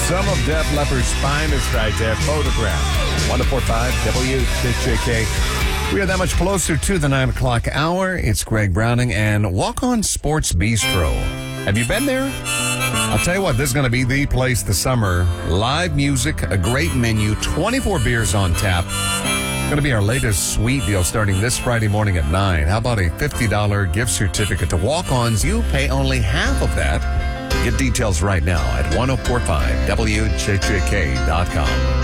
Some of Def Leppard's finest right there, Photograph. 104.5 WHJK. We are that much closer to the 9 o'clock hour. It's Greg Browning and Walk On Sports Bistro. Have you been there? I'll tell you what, this is going to be the place this summer. Live music, a great menu, 24 beers on tap. Going to be our latest sweet deal starting this Friday morning at 9. How about a $50 gift certificate to Walk-Ons? You pay only half of that. Get details right now at 1045WJJK.com.